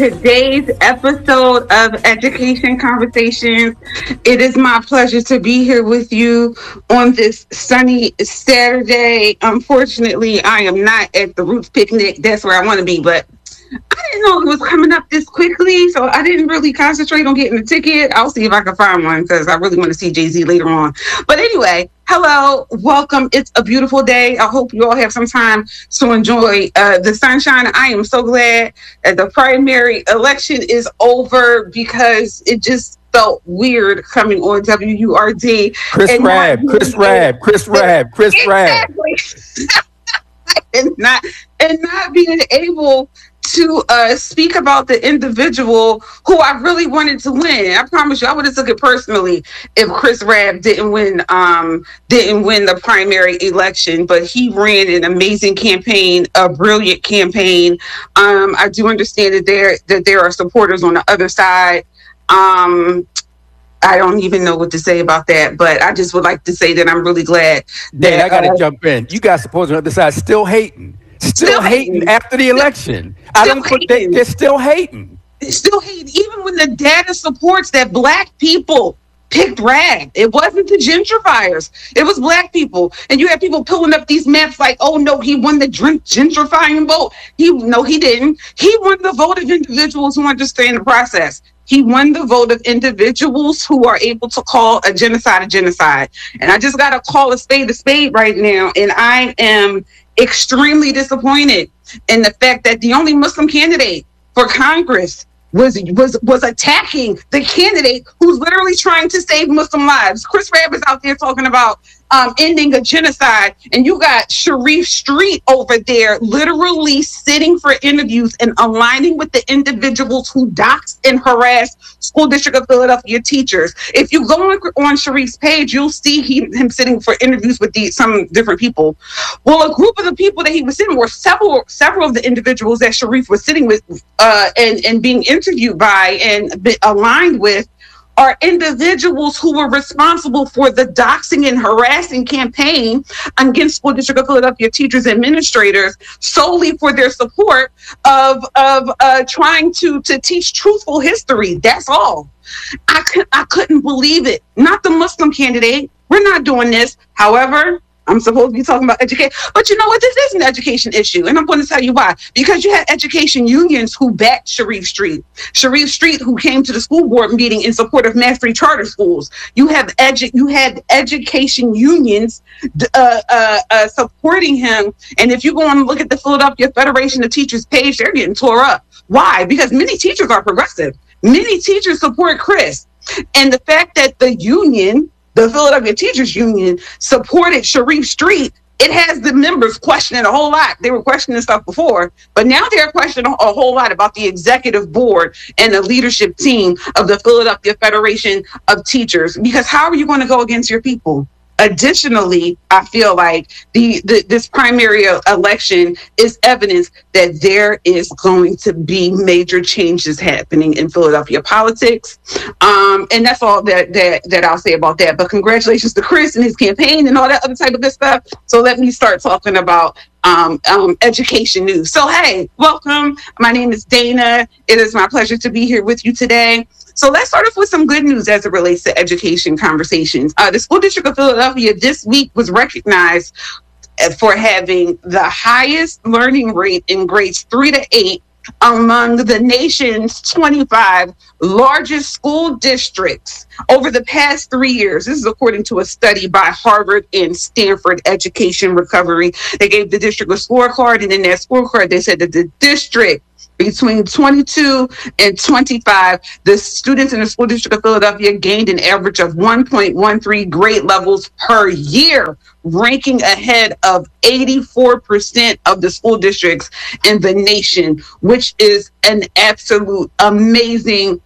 today's episode of Education Conversations. It is my pleasure to be here with you on this sunny Saturday. Unfortunately, I am not at the Roots picnic. That's where I want to be, but I didn't know it was coming up this quickly, so I didn't really concentrate on getting a ticket. I'll see if I can find one because I really want to see Jay-Z later on. But anyway, hello, welcome. It's a beautiful day. I hope you all have some time to enjoy the sunshine. I am so glad that the primary election is over because it just felt weird coming on WURD. Chris Rab. Exactly. and not being able to speak about the individual who I really wanted to win. I promise you, I would have took it personally if Chris Rab didn't win the primary election. But he ran an amazing campaign, a brilliant campaign. I do understand that there are supporters on the other side. I don't even know what to say about that, but I just would like to say that I'm really glad that I got to jump in. You guys supposed on the other side still hating. Still hating after the election. They're still hating. Still hating, even when the data supports that Black people picked Rab. It wasn't the gentrifiers. It was Black people. And you have people pulling up these maps like, oh no, he won the gentrifying vote. No, he didn't. He won the vote of individuals who understand the process. He won the vote of individuals who are able to call a genocide a genocide. And I just got to call a spade right now. And I am extremely disappointed in the fact that the only Muslim candidate for Congress was attacking the candidate who's literally trying to save Muslim lives. Chris Rab is out there talking about ending a genocide, and you got Sharif Street over there literally sitting for interviews and aligning with the individuals who doxed and harassed School District of Philadelphia teachers. If you go on Sharif's page, you'll see him sitting for interviews with some different people. Well, a group of the people that he was sitting were several of the individuals that Sharif was sitting with and being interviewed by and aligned with are individuals who were responsible for the doxing and harassing campaign against School District of Philadelphia teachers and administrators solely for their support of trying to teach truthful history. That's all. I couldn't believe it. Not the Muslim candidate. We're not doing this. However, I'm supposed to be talking about education. But you know what? This is an education issue. And I'm going to tell you why. Because you had education unions who backed Sharif Street. Sharif Street, who came to the school board meeting in support of mass free charter schools. You had education unions supporting him. And if you go and look at the Philadelphia Federation of Teachers page, they're getting tore up. Why? Because many teachers are progressive. Many teachers support Chris. And the fact that the Philadelphia Teachers Union supported Sharif Street, it has the members questioning a whole lot. They were questioning stuff before, but now they're questioning a whole lot about the executive board and the leadership team of the Philadelphia Federation of Teachers. Because how are you going to go against your people? Additionally, I feel like this primary election is evidence that there is going to be major changes happening in Philadelphia politics. And that's all that I'll say about that. But congratulations to Chris and his campaign and all that other type of good stuff. So let me start talking about education news. So, hey, welcome. My name is Dana. It is my pleasure to be here with you today. So let's start off with some good news as it relates to education conversations. The School District of Philadelphia this week was recognized for having the highest learning rate in grades 3 to 8 among the nation's 25 largest school districts over the past 3 years. This is according to a study by Harvard and Stanford Education Recovery. They gave the district a scorecard, and in that scorecard, they said that the district between 22 and 25, the students in the School District of Philadelphia gained an average of 1.13 grade levels per year, ranking ahead of 84% of the school districts in the nation, which is an absolute amazing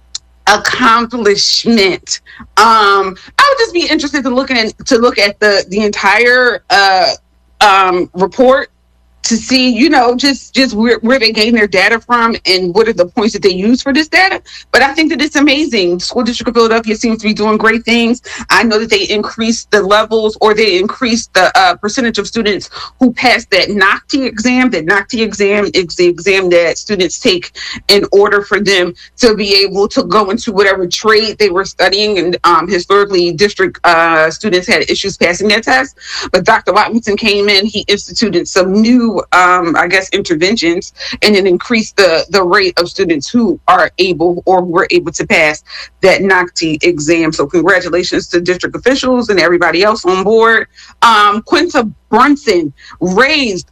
accomplishment. I would just be interested to look at the entire report to see, just where they gain their data from and what are the points that they use for this data. But I think that it's amazing. The School District of Philadelphia seems to be doing great things. I know that they increased the levels, or they increased the percentage of students who pass that NOCTI exam. That NOCTI exam is the exam that students take in order for them to be able to go into whatever trade they were studying. And historically, district students had issues passing that test. But Dr. Watkinson came in, he instituted some new interventions, and then increased the rate of students who are able or were able to pass that NOCTI exam. So congratulations to district officials and everybody else on board. Quinta Brunson raised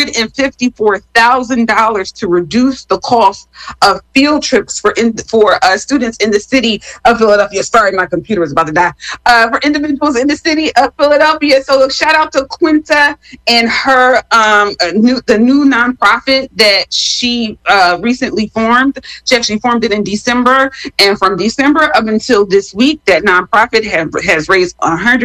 $154,000 to reduce the cost of field trips for students in the city of Philadelphia. Sorry, my computer is about to die. For individuals in the city of Philadelphia. So shout out to Quinta and her the new nonprofit that she recently formed. She actually formed it in December, and from December up until this week, that nonprofit has raised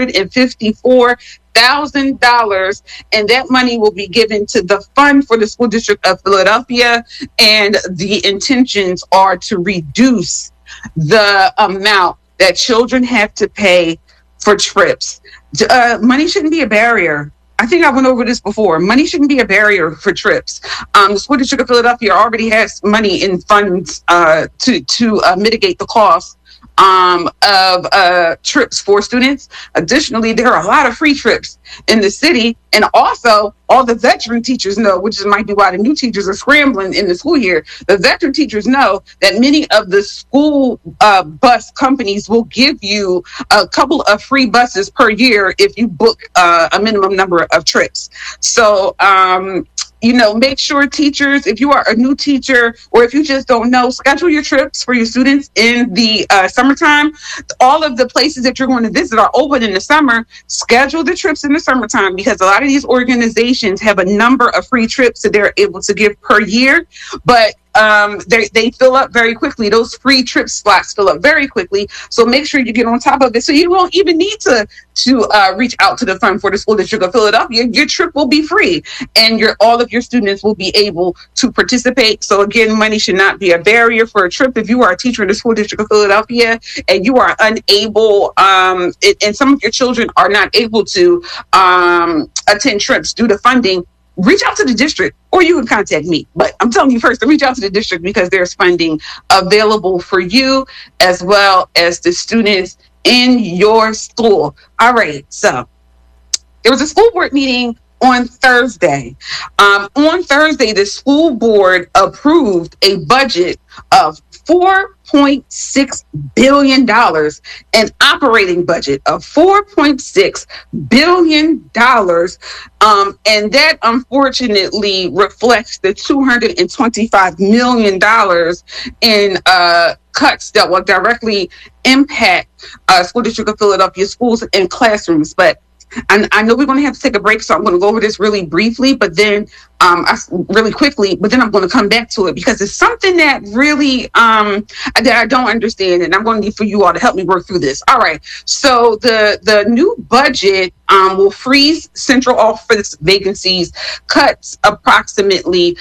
$154,000, and that money will be given to the fund for the School District of Philadelphia, and the intentions are to reduce the amount that children have to pay for trips. Money shouldn't be a barrier. I think I went over this before. Money shouldn't be a barrier for trips. The School District of Philadelphia already has money in funds to mitigate the cost of trips for students. Additionally, there are a lot of free trips in the city, and also all the veteran teachers know, which might be why the new teachers are scrambling in the school year. The veteran teachers know that many of the school bus companies will give you a couple of free buses per year if you book a minimum number of trips. So make sure teachers, if you are a new teacher or if you just don't know, schedule your trips for your students in the summertime. All of the places that you're going to visit are open in the summer. Schedule the trips in the summertime, because a lot of these organizations have a number of free trips that they're able to give per year. But they fill up very quickly. Those free trip slots fill up very quickly. So make sure you get on top of it, so you won't even need to reach out to the fund for the School District of Philadelphia. Your trip will be free, and all of your students will be able to participate. So again, money should not be a barrier for a trip. If you are a teacher in the School District of Philadelphia and you are unable, and some of your children are not able to attend trips due to funding, reach out to the district, or you can contact me. But I'm telling you first to reach out to the district, because there's funding available for you as well as the students in your school. All right. So there was a school board meeting on Thursday. On Thursday, the school board approved a budget of $4.6 billion, an operating budget of $4.6 billion. And that unfortunately reflects the $225 million in cuts that will directly impact School District of Philadelphia schools and classrooms. But I know we're going to have to take a break, so I'm going to go over this really briefly, but then really quickly, but then I'm going to come back to it, because it's something that really that I don't understand, and I'm going to need for you all to help me work through this. All right. So the new budget will freeze central office vacancies, cuts approximately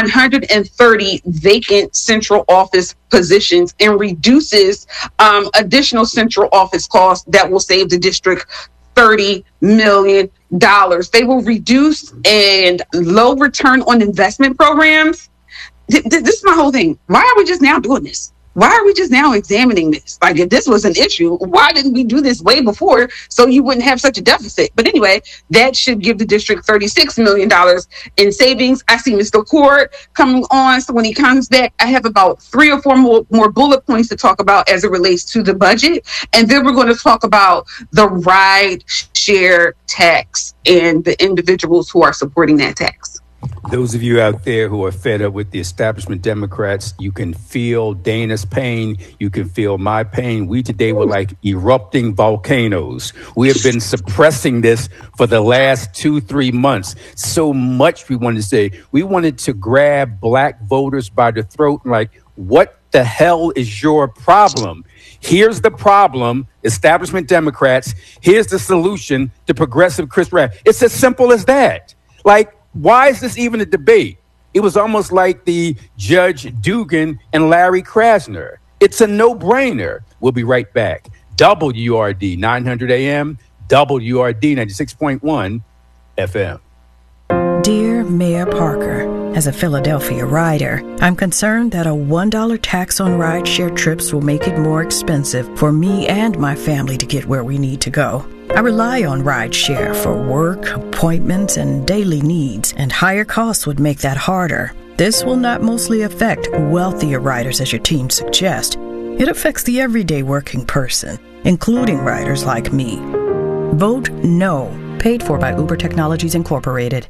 130 vacant central office positions, and reduces additional central office costs that will save the district $30 million. They will reduce and low return on investment programs. This is my whole thing. Why are we just now doing this? Why are we just now examining this? Like, if this was an issue, why didn't we do this way before so you wouldn't have such a deficit? But anyway, that should give the district $36 million in savings. I see Mr. Court coming on. So when he comes back, I have about 3 or 4 more bullet points to talk about as it relates to the budget. And then we're going to talk about the ride share tax and the individuals who are supporting that tax. Those of you out there who are fed up with the establishment Democrats, you can feel Dana's pain. You can feel my pain. We today were like erupting volcanoes. We have been suppressing this for the last 2-3 months. So much we wanted to say. We wanted to grab black voters by the throat and like, what the hell is your problem? Here's the problem, establishment Democrats. Here's the solution to progressive Chris Rabb. It's as simple as that. Like, Why is this even a debate? It was almost like the Judge Dugan and Larry Krasner. It's a no-brainer. We'll be right back. WRD 900 AM, WRD 96.1 FM. Dear Mayor Parker, as a Philadelphia rider, I'm concerned that a $1 tax on rideshare trips will make it more expensive for me and my family to get where we need to go. I rely on rideshare for work, appointments, and daily needs, and higher costs would make that harder. This will not mostly affect wealthier riders as your team suggests. It affects the everyday working person, including riders like me. Vote no. Paid for by Uber Technologies Incorporated.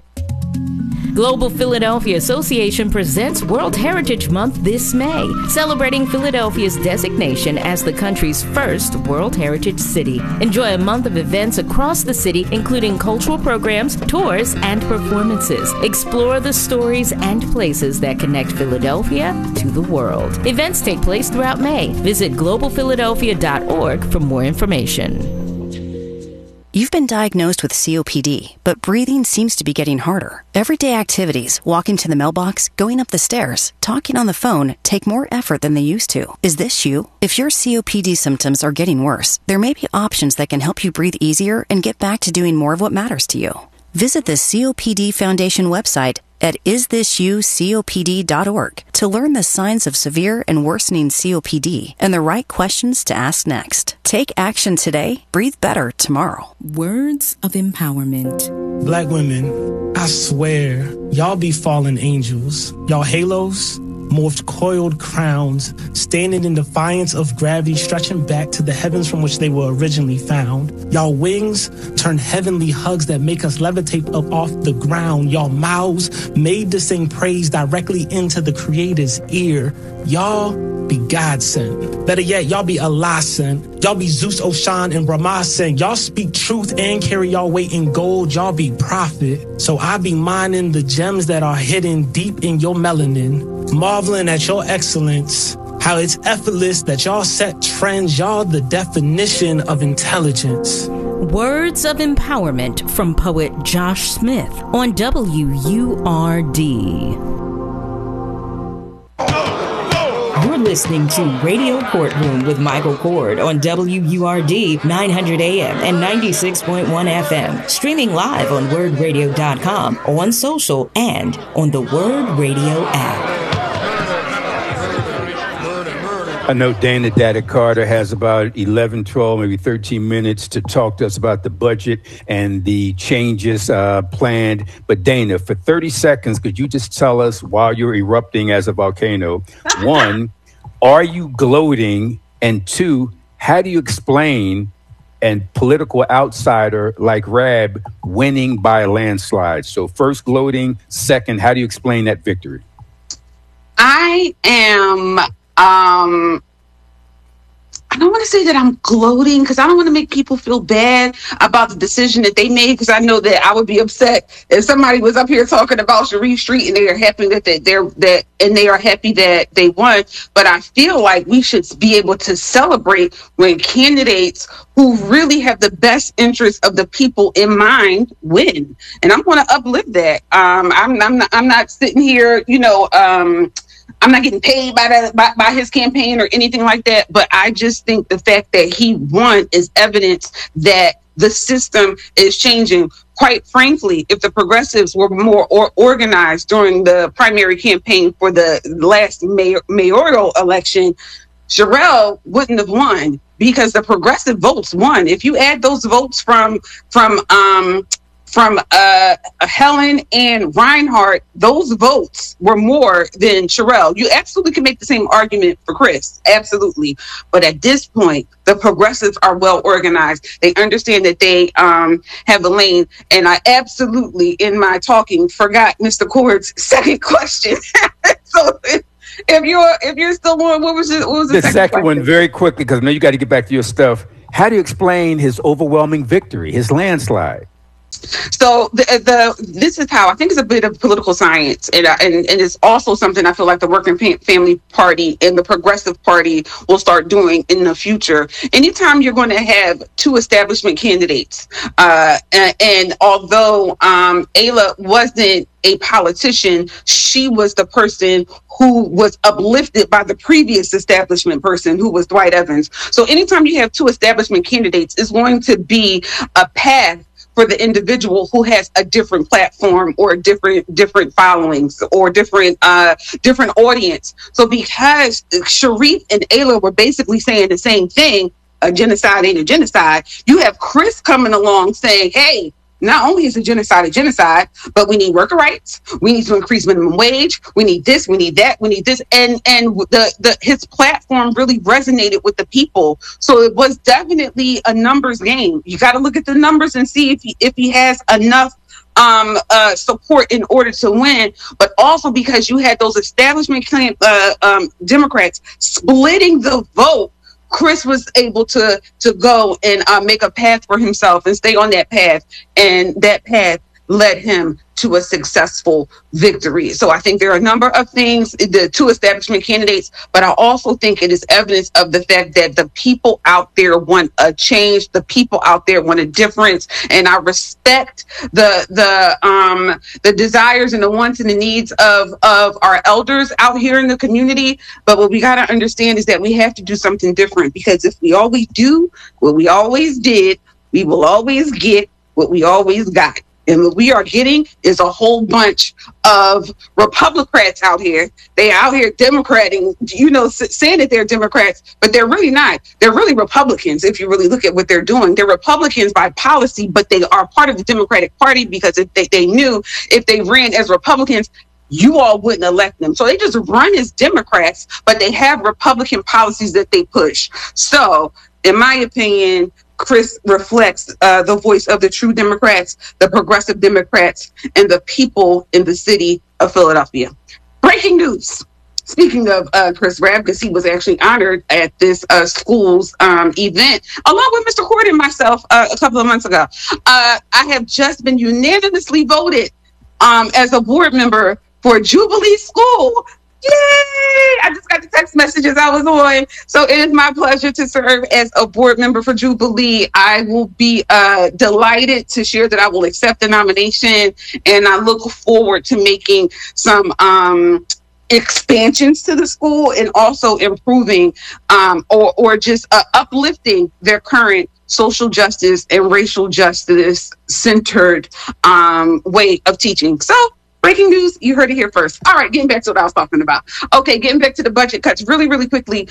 Global Philadelphia Association presents World Heritage Month this May, celebrating Philadelphia's designation as the country's first World Heritage City. Enjoy a month of events across the city, including cultural programs, tours, and performances. Explore the stories and places that connect Philadelphia to the world. Events take place throughout May. Visit globalphiladelphia.org for more information. You've been diagnosed with COPD, but breathing seems to be getting harder. Everyday activities, walking to the mailbox, going up the stairs, talking on the phone, take more effort than they used to. Is this you? If your COPD symptoms are getting worse, there may be options that can help you breathe easier and get back to doing more of what matters to you. Visit the COPD Foundation website at isthisyoucopd.org to learn the signs of severe and worsening COPD and the right questions to ask next. Take action today, breathe better tomorrow. Words of empowerment. Black women, I swear, y'all be fallen angels. Y'all halos, morphed coiled crowns, standing in defiance of gravity, stretching back to the heavens from which they were originally found. Y'all wings turn heavenly hugs that make us levitate up off the ground. Y'all mouths made to sing praise directly into the Creator's ear. Y'all be God sent. Better yet, y'all be Allah sent. Y'all be Zeus, Oshan, and Brahma sent. Y'all speak truth and carry y'all weight in gold. Y'all be prophet. So I be mining the gems that are hidden deep in your melanin, marveling at your excellence, how it's effortless that y'all set trends. Y'all the definition of intelligence. Words of empowerment from poet Josh Smith on WURD. You're listening to Radio Courtroom with Michael Cord on WURD 900 AM and 96.1 FM. Streaming live on wordradio.com, on social, and on the Word Radio app. I know Dana Dada Carter has about 11, 12, maybe 13 minutes to talk to us about the budget and the changes planned. But Dana, for 30 seconds, could you just tell us, while you're erupting as a volcano, one, are you gloating? And two, how do you explain a political outsider like Rab winning by a landslide? So first, gloating. Second, how do you explain that victory? I am, I don't want to say that I'm gloating because I don't want to make people feel bad about the decision that they made, because I know that I would be upset if somebody was up here talking about Sharif Street and they are happy that they are happy that they won. But I feel like we should be able to celebrate when candidates who really have the best interest of the people in mind win, and I'm going to uplift that. I'm not sitting here, I'm not getting paid by his campaign or anything like that, but I just think the fact that he won is evidence that the system is changing. Quite frankly, if the progressives were more organized during the primary campaign for the last mayoral election, Sherelle wouldn't have won, because the progressive votes won. If you add those votes from Helen and Reinhardt, those votes were more than Sherelle. You absolutely can make the same argument for Chris, absolutely. But at this point, the progressives are well organized. They understand that they have a lane. And I absolutely, in my talking, forgot Mr. Cord's second question. So if you're still on, what was the second one? Very quickly, because I know you got to get back to your stuff. How do you explain his overwhelming victory, his landslide? So this is how I think it's a bit of political science, and it's also something I feel like the Working Family Party and the Progressive Party will start doing in the future. Anytime you're going to have two establishment candidates, and although Ayla wasn't a politician, she was the person who was uplifted by the previous establishment person, who was Dwight Evans. So anytime you have two establishment candidates, it's going to be a path for the individual who has a different platform or different followings or different audience. So because Sharif and Ayla were basically saying the same thing, a genocide ain't a genocide, you have Chris coming along saying, hey, not only is a genocide, but we need worker rights. We need to increase minimum wage. We need this. We need that. We need this. And his platform really resonated with the people. So it was definitely a numbers game. You got to look at the numbers and see if he has enough support in order to win, but also because you had those establishment Democrats splitting the vote. Chris was able to go and make a path for himself and stay on that path, and that path led him to a successful victory. So I think there are a number of things, the two establishment candidates, but I also think it is evidence of the fact that the people out there want a change. The people out there want a difference. And I respect the desires and the wants and the needs of our elders out here in the community. But what we got to understand is that we have to do something different, because if we always do what we always did, we will always get what we always got. And what we are getting is a whole bunch of Republicans out here. They out here Democrating, saying that they're Democrats, but they're really not. They're really Republicans. If you really look at what they're doing, they're Republicans by policy, but they are part of the Democratic Party because if they knew if they ran as Republicans, you all wouldn't elect them. So they just run as Democrats, but they have Republican policies that they push. So in my opinion, Chris reflects the voice of the true Democrats, the progressive Democrats, and the people in the city of Philadelphia. Breaking news. Speaking of Chris Rabb, because he was actually honored at this school's event, along with Mr. Cord and myself a couple of months ago. I have just been unanimously voted as a board member for Jubilee School. Yay! I just got the text messages I was on. So it is my pleasure to serve as a board member for Jubilee. I will be delighted to share that I will accept the nomination, and I look forward to making some expansions to the school and also improving or just uplifting their current social justice and racial justice centered way of teaching. So breaking news, you heard it here first. All right, getting back to what I was talking about. Okay, getting back to the budget cuts really, really quickly.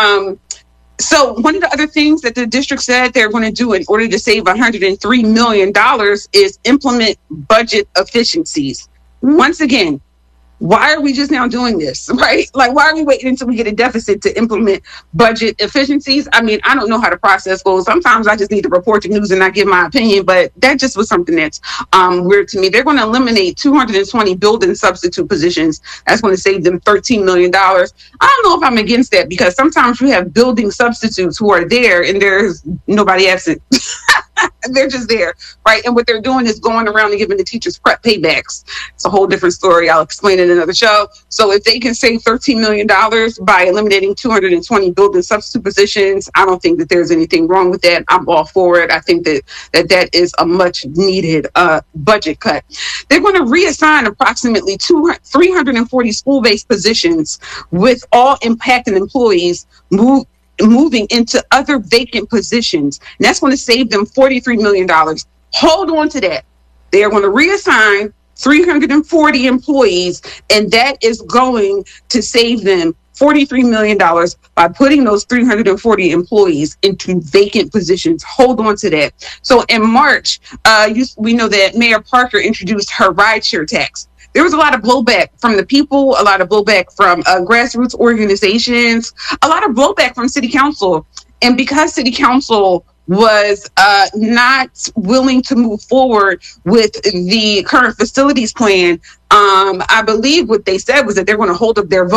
So one of the other things that the district said they're going to do in order to save $103 million is implement budget efficiencies. Once again, why are we just now doing this, right? Like, why are we waiting until we get a deficit to implement budget efficiencies? I mean, I don't know how the process goes. Sometimes I just need to report the news and not give my opinion, but that just was something that's weird to me. They're going to eliminate 220 building substitute positions. That's going to save them $13 million. I don't know if I'm against that, because sometimes you have building substitutes who are there and there's nobody absent. They're just there, right? And what they're doing is going around and giving the teachers prep paybacks. It's a whole different story. I'll explain it in another show. So if they can save $13 million by eliminating 220 building substitute positions, I don't think that there's anything wrong with that. I'm all for it. I think that is a much needed budget cut. They're going to reassign approximately 340 school-based positions, with all impacted employees moving into other vacant positions. And that's going to save them $43 million. Hold on to that. They are going to reassign 340 employees, and that is going to save them $43 million by putting those 340 employees into vacant positions. Hold on to that. So in March, we know that Mayor Parker introduced her rideshare tax. There was a lot of blowback from the people, a lot of blowback from grassroots organizations, a lot of blowback from City Council. And because City Council was not willing to move forward with the current facilities plan, I believe what they said was that they're going to hold up their vote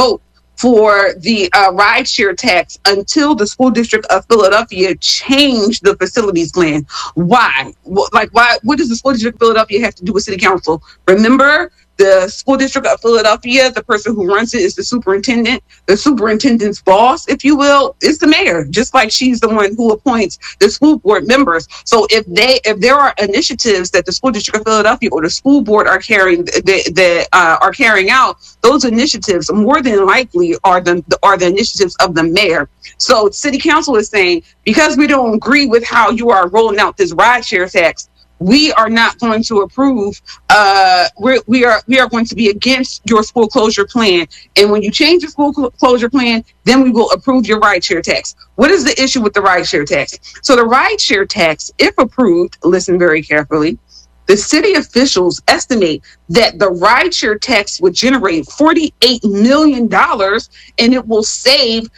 for the rideshare tax until the school district of Philadelphia changed the facilities plan. Why? Why? What does the school district of Philadelphia have to do with city council? Remember, the school district of Philadelphia, the person who runs it is the superintendent. The superintendent's boss, if you will, is the mayor, just like she's the one who appoints the school board members. So if there are initiatives that the school district of Philadelphia or the school board are carrying out, those initiatives more than likely are the initiatives of the mayor. So city council is saying, because we don't agree with how you are rolling out this rideshare tax, we are not going to approve. We are going to be against your school closure plan. And when you change your school closure plan, then we will approve your rideshare tax. What is the issue with the rideshare tax? So the rideshare tax, if approved, listen very carefully, the city officials estimate that the rideshare tax would generate $48 million and it will save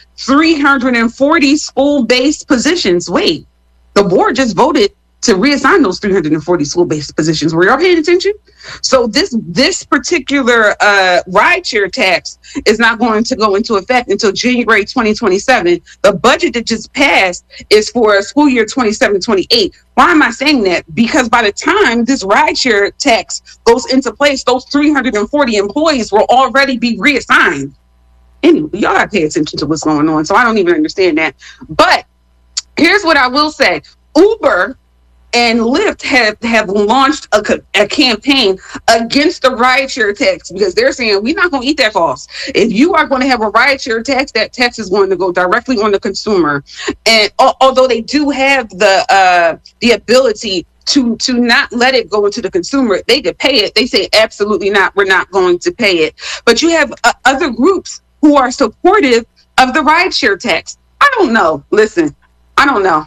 340 school-based positions. Wait, the board just voted to reassign those 340 school-based positions. Were y'all paying attention? So this particular rideshare tax is not going to go into effect until January 2027. The budget that just passed is for school year 27-28. Why am I saying that? Because by the time this rideshare tax goes into place, those 340 employees will already be reassigned. Anyway, y'all gotta pay attention to what's going on. So I don't even understand that. But here's what I will say. Uber and Lyft have launched a campaign against the rideshare tax because they're saying we're not going to eat that cost. If you are going to have a rideshare tax, that tax is going to go directly on the consumer. And although they do have the ability to not let it go into the consumer, they could pay it. They say absolutely not. We're not going to pay it. But you have other groups who are supportive of the rideshare tax. I don't know. Listen, I don't know.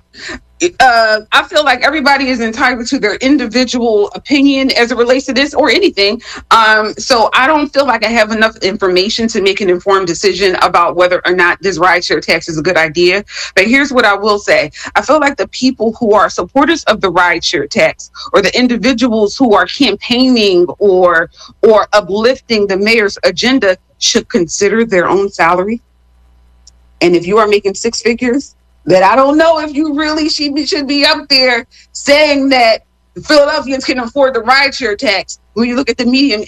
I feel like everybody is entitled to their individual opinion as it relates to this or anything. So I don't feel like I have enough information to make an informed decision about whether or not this rideshare tax is a good idea. But here's what I will say. I feel like the people who are supporters of the rideshare tax or the individuals who are campaigning or uplifting the mayor's agenda should consider their own salary. And if you are making six figures, that I don't know if you really should be up there saying that Philadelphians can afford the rideshare tax when you look at the median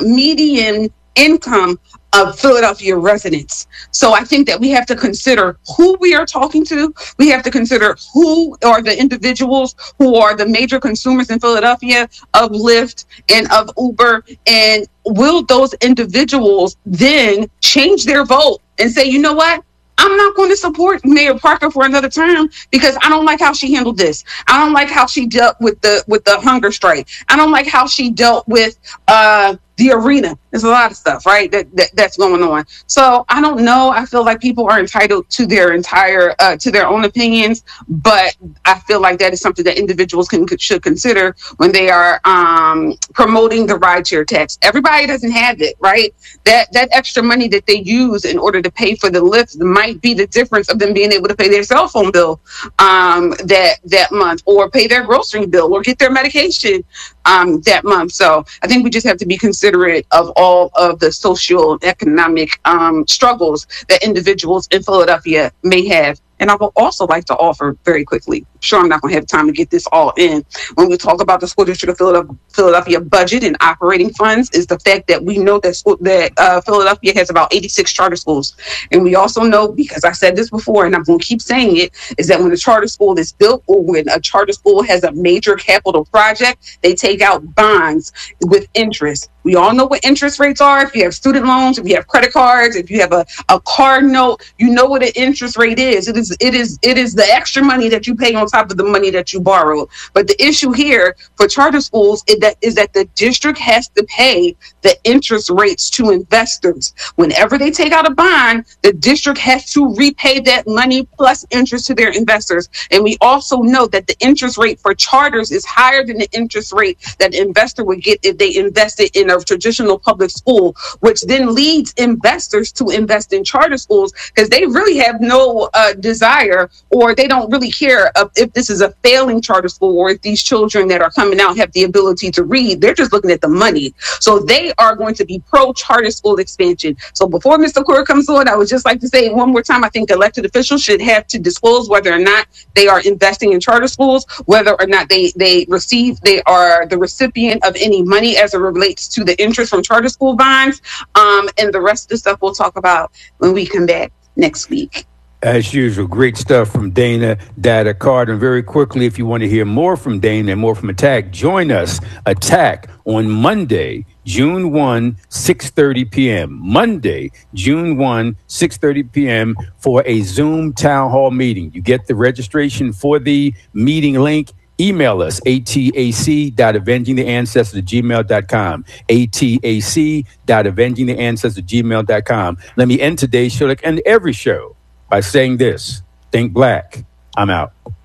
income of Philadelphia residents. So I think that we have to consider who we are talking to. We have to consider who are the individuals who are the major consumers in Philadelphia of Lyft and of Uber. And will those individuals then change their vote and say, you know what? I'm not going to support Mayor Parker for another term because I don't like how she handled this. I don't like how she dealt with the hunger strike. I don't like how she dealt with the arena. There's a lot of stuff, right? That's going on. So I don't know. I feel like people are entitled to their to their own opinions, but I feel like that is something that individuals should consider when they are promoting the rideshare tax. Everybody doesn't have it, right? That extra money that they use in order to pay for the Lyft might be the difference of them being able to pay their cell phone bill that month, or pay their grocery bill, or get their medication that month. So I think we just have to be considerate of all of the socioeconomic struggles that individuals in Philadelphia may have. And I would also like to offer very quickly, I'm sure I'm not going to have time to get this all in, when we talk about the school district of Philadelphia budget and operating funds, is the fact that we know that Philadelphia has about 86 charter schools. And we also know, because I said this before and I'm going to keep saying it, is that when a charter school is built or when a charter school has a major capital project, they take out bonds with interest. We all know what interest rates are. If you have student loans, if you have credit cards, if you have a car note, you know what an interest rate is. It is the extra money that you pay on top of the money that you borrowed. But the issue here for charter schools is that the district has to pay the interest rates to investors. Whenever they take out a bond, the district has to repay that money plus interest to their investors. And we also know that the interest rate for charters is higher than the interest rate that an investor would get if they invested in a traditional public school, which then leads investors to invest in charter schools because they really have no desire, or they don't really care if this is a failing charter school or if these children that are coming out have the ability to read. They're just looking at the money. So they are going to be pro-charter school expansion. So before Mr. Corr comes on, I would just like to say one more time, I think elected officials should have to disclose whether or not they are investing in charter schools, whether or not they are the recipient of any money as it relates to the interest from charter school bonds. And the rest of the stuff we'll talk about when we come back next week. As usual, great stuff from Dana Data Carter. And very quickly, if you want to hear more from Dana and more from Attack, join us, Attack, on Monday, June 1, 6:30 p.m. Monday, June 1, 6:30 p.m. for a Zoom town hall meeting. You get the registration for the meeting link. Email us, atac.avengingtheancestors@gmail.com, atac.avengingtheancestors@gmail.com. Let me end today's show, like end every show, by saying this: think black. I'm out.